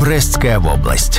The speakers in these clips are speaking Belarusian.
Брэсцкая вобласць.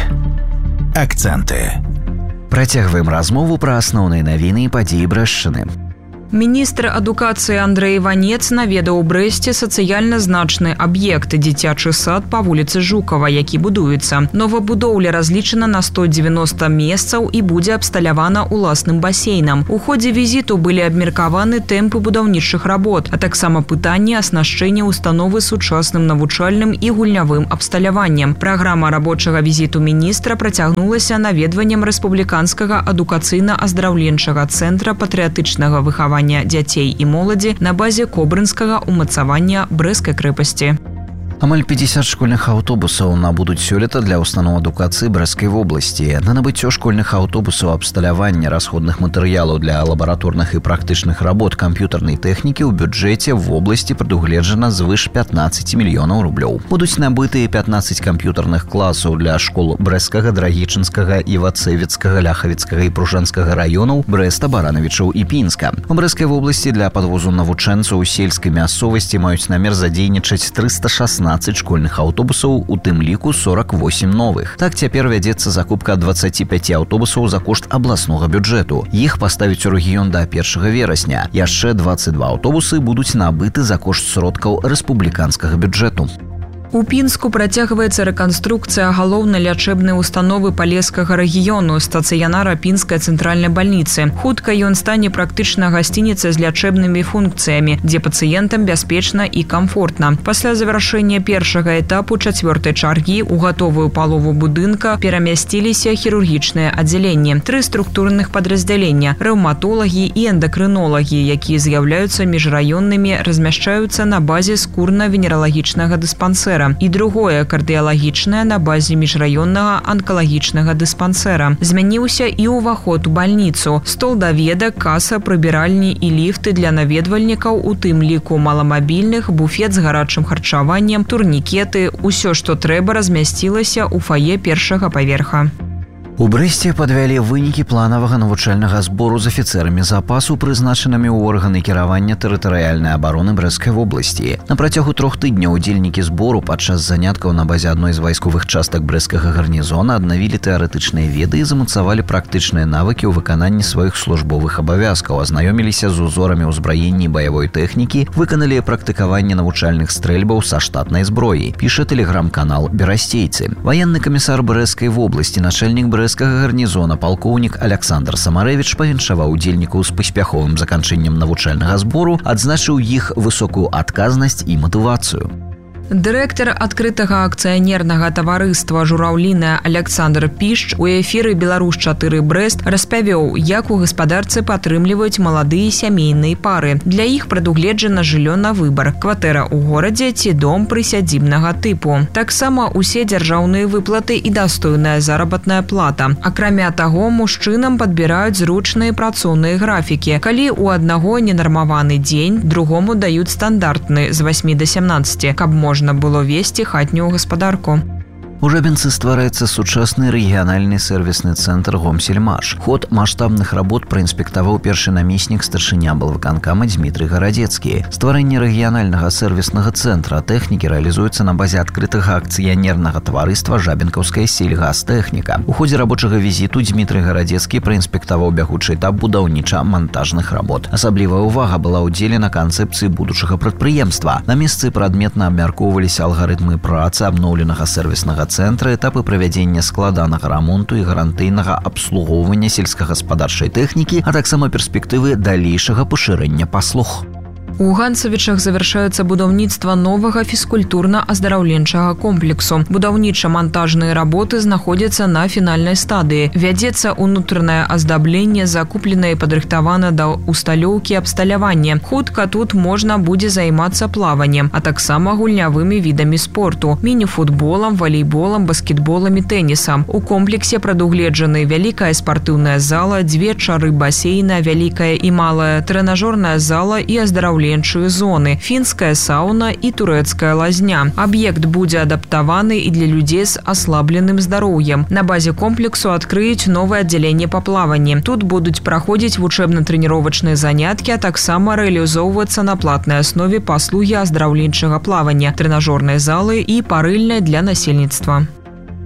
Акцэнты. Працягваем размову пра асноўныя навіны і падзеі Брэшчыны. Міністр адукацыі Андрэй Іванец наведаў у Брэсце сацыяльна значны аб'ект – дзіцячы сад па вуліцы Жукава, які будуецца. Новая будоўля разлічана на 190 месцаў і будзе абсталявана ўласным басейнам. У ходзе візіту былі абмеркаваны тэмпы будаўнічых работ, а таксама пытанні аснашчэння установы сучасным навучальным і гульнявым абсталяваннем. Праграма рабочага візіту міністра працягнулася наведваннем рэспубліканскага адукацыйна-аздараўленчага цэнтра патрыятычнага выхавання дзяцей і моладзі на базе кобрынскага ўмацавання Брэсцкай крэпасці. Амаль 50 школьных аўтобусаў набудуць сёлета для устаноў адукацыі Брэсцкай вобласці. На набыццё школьных аўтобусаў, абсталявання расходных матэрыялаў для лабараторных і практычных работ камп'ютарнай тэхнікі ў бюджэце в вобласці прадугледжана звыш 15 мільёнаў рублёў. Будуць набытыя 15 камп'ютарных класаў для школ Брэсцкага, Драгічынскага, Івацэвіцкага, Ляхавіцкага і Пружанскага раёнаў, Брэста, Баранавічаў і Пінска. У Брэсцкай вобласці для падвозу навучэнцаў у сельскай мясцовасці маюць намер задзейнічаць 316 школьных аўтобусаў, у тым ліку 48 новых. Так цяпер вядзецца закупка 25 аўтобусаў за кошт абласнога бюджэту. Іх паставіць у рэгіён да 1 верасня. Яшчэ 22 аўтобусы будуць набыты за кошт сродкаў рэспубліканскага бюджэту. У Пінску працягваецца рэканструкцыя галоўнай лячэбнай установы Палескага рэгіёну, стацыянара Пінскай цэнтральнай бальніцы. Хутка ён стане практычна гасцініцай з лячэбнымі функцыямі, дзе пацыентам бяспечна і камфортна. Пасля завяршэння першага этапу 4-й чаргі у гатовую палову будынка перамясціліся хірургічныя аддзяленні. 3 структурных падраздзялення – рэўматолагі і эндакрынолагі, якія з'яўляюцца міжраённымі, размяшчаюцца на базе скурна-венералагічнага дыспансэра. І другое – кардыялагічнае на базе міжраённага анкалагічнага дыспансэра. Змяніўся і ўваход у бальніцу. Стол даведак, каса, прыбіральні і ліфты для наведвальнікаў, у тым ліку маламабільных, буфет з гарачым харчаваннем, турнікеты – усё, што трэба, размясцілася ў фае першага паверха. У Брэсце падвялі вынікі планавага навучальнага збору з афіцэрамі запасу, прызначанымі ў органы кіравання тэрытарыяльнай абароны Брэсцкай вобласці. На працягу 3 тыдняў удзельнікі збору падчас заняткаў на базе адной з вайсковых частак брэсцкага гарнізона аднавілі тэарэтычныя веды і замацавалі практычныя навыкі ў выкананні сваіх службовых абавязкаў, азнаёміліся з узорамі ўзбраення баявой тэхнікі, выканалі практыкаванне навучальных стрэльбаў са штатнай зброі, піша тэлеграм-канал «Берасцейцы». Ваенны камісар Брэсцкай вобласці, начальнік Брэсцкага гарнізона палкоўнік Александр Самарэвіч павіншаваў удзельнікаў з паспяховым заканчэннем навучальнага збору, адзначыў іх высокую адказнасць і матывацыю. Дырэктар адкрытага акцыянернага таварыства «Жураўліная» Александр Пішч у эфіры «Беларусь-4 Брэст» распавёў, як у гаспадарцы падтрымліваюць маладыя сямейныя пары. Для іх прадугледжана жыллё на выбар, кватэра ў горадзе ці дом прысядзібнага тыпу. Таксама усе дзяржаўныя выплаты і дастойная заработная плата. Акрамя таго, мужчынам падбіраюць зручныя працоўныя графікі. Калі ў аднаго ненармаваны дзень, другому даюць стандартны з 8 до 17, каб можна было весці хатнюю гаспадарку. У Жабінцы ствараецца сучасны рэгіянальны сэрвісны цэнтр «Гомсельмаш». Ход маштабных работ праінспектаваў першы намеснік старшыня аблвыканкама Дмітрый Гарадзецкі. Стварэнне рэгіянальнага сэрвіснага цэнтра тэхнікі рэалізуецца на базе адкрытага акцыянернага таварыства «Жабінкаўская сельгазтэхніка». У ходзе рабочага візіту Дмітрый Гарадзецкі праінспектаваў бягучы этап будаўніча-мантажных работ. Асаблівая ўвага была ўдзелена канцэпцыі будучага прадпрыемства. На месцы прадметна абмяркоўваліся алгарытмы працы абноўленага сэрвіснага цэнтра, этапы правядзення складанага рамонту і гарантыйнага абслугоўвання сельскагаспадарчай тэхнікі, а таксама перспектывы далейшага пашырэння паслуг. У Ганцавічах завяршаецца будаўніцтва новага фізкультурна-аздараўленчага комплексу. Будаўніча-мантажныя работы знаходзяцца на фінальнай стадыі. Вядзецца ўнутранае аздабленне, закупленае і падрыхтавана да усталёўкі абсталявання. Хутка тут можна будзе займацца плаваннем, а таксама гульнявымі відамі спорту – міні-футболам, валейболам, баскетболам і тэнісам. У комплексе прадугледжаны вялікая спартыўная зала, 2 чары басейна, вялікая і малая, трэнажорная зала і аздараўленчая зоны, фінская сауна і турэцкая лазня. Аб'ект будзе адаптаваны і для людзей з аслабленым здароўем. На базе комплексу адкрыюць новае аддзяленне па плаванні. Тут будуць праходзіць вучэбна-трэніровачныя заняткі, а таксама рэалізоўвацца на платнай аснове паслугі аздараўленчага плавання, трэнажорнай залы і парыльнай для насельніцтва.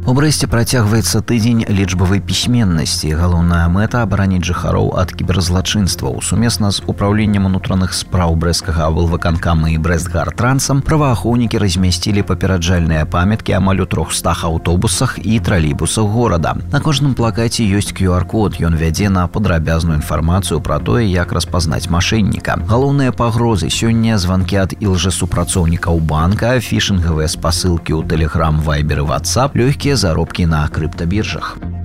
У Брэсце працягваецца тыдзень лічбавай пісьменнасці. Галоўная мэта – абараніць жыхароў ад кіберзлачынстваў. Сумесна з Управленнем унутраных спраў брэсцкага аблвыканкама і Брэстгартрансам праваахоўнікі размясцілі папераджальныя памяткі амаль у 300 аўтобусах і тралейбусах горада. На кожным плакаце ёсць QR-код. Ён вядзе на падрабязную інфармацыю пра тое, як распазнаць машэнніка. Галоўныя пагрозы сёння – званкі ад ілжэсупрацоўнікаў банка, фішынгавыя спасылкі ў Telegram, Viber і WhatsApp, лёгкія заробкі на крыптабіржах.